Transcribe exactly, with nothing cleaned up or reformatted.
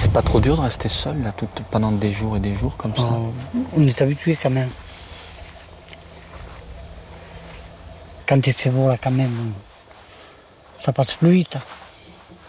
C'est pas trop dur de rester seul là, tout, pendant des jours et des jours comme ça? Euh, on est habitué quand même. Quand il fait beau là quand même, ça passe plus vite.